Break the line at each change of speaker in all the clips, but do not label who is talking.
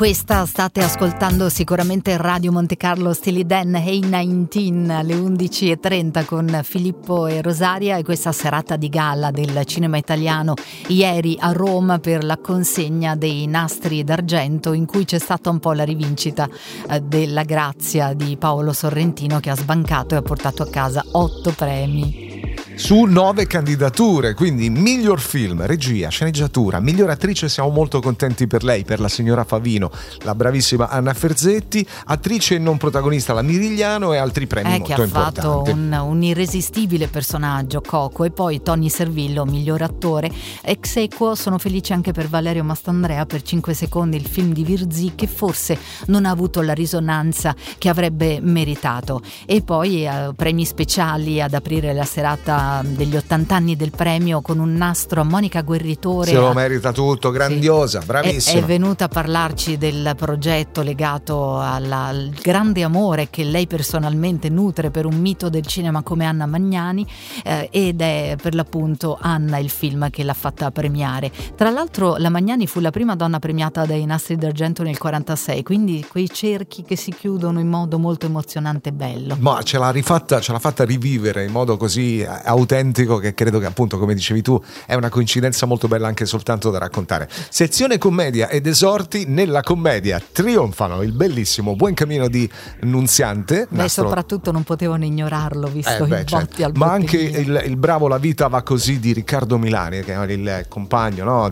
Questa state ascoltando sicuramente Radio Monte Carlo Steely Dan Hey 19 alle 11:30 con Filippo e Rosaria, e questa serata di gala del cinema italiano ieri a Roma per la consegna dei Nastri d'Argento, in cui c'è stata un po' la rivincita della grazia di Paolo Sorrentino, che ha sbancato e ha portato a casa 8 premi.
Su 9 candidature, quindi miglior film, regia, sceneggiatura, miglior attrice. Siamo molto contenti per lei, per la signora Favino, la bravissima Anna Ferzetti, attrice non protagonista la Mirigliano, e altri premi molto importanti.
Che ha fatto un irresistibile personaggio, Coco, e poi Tony Servillo, miglior attore. Ex aequo sono felice anche per Valerio Mastandrea per 5 secondi, il film di Virzì, che forse non ha avuto la risonanza che avrebbe meritato. E poi premi speciali ad aprire la serata degli 80 anni del premio, con un nastro a Monica Guerritore.
Se lo merita tutto, grandiosa, sì, bravissima.
È venuta a parlarci del progetto legato al grande amore che lei personalmente nutre per un mito del cinema come Anna Magnani, ed è per l'appunto Anna il film che l'ha fatta premiare. Tra l'altro la Magnani fu la prima donna premiata dai Nastri d'Argento nel 1946, quindi quei cerchi che si chiudono in modo molto emozionante e bello.
Ma ce l'ha fatta rivivere in modo così autentico, che credo che, appunto, come dicevi tu, è una coincidenza molto bella anche soltanto da raccontare. Sezione commedia ed esorti. Nella commedia trionfano il bellissimo Buen Cammino di Nunziante.
Soprattutto non potevano ignorarlo, visto i botti al
ma anche il bravo La vita va così di Riccardo Milani, che è il compagno, no,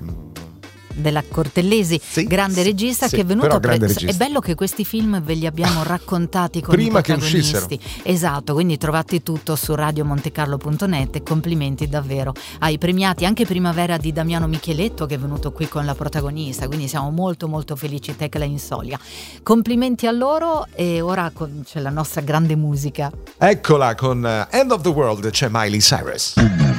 della Cortellesi, grande regista, che è venuto
regista.
È bello che questi film ve li abbiamo raccontati con
prima
i protagonisti.
Che uscissero.
Esatto, quindi trovate tutto su radiomontecarlo.net, e complimenti davvero ai premiati. Anche Primavera di Damiano Micheletto, che è venuto qui con la protagonista, quindi siamo molto molto felici, Tecla Insolia. Complimenti a loro. E ora c'è la nostra grande musica.
Eccola, con End of the World c'è Miley Cyrus.